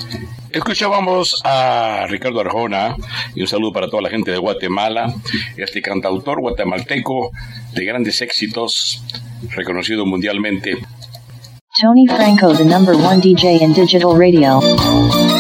Escuchábamos a Ricardo Arjona y un saludo para toda la gente de Guatemala, este cantautor guatemalteco de grandes éxitos, reconocido mundialmente. Tony Franco, the number one DJ in digital radio.